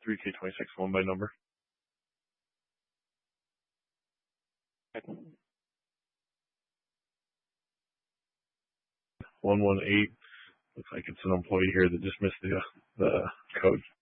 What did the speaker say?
3K26 one by number. 118. Looks like it's an employee here that just missed the code.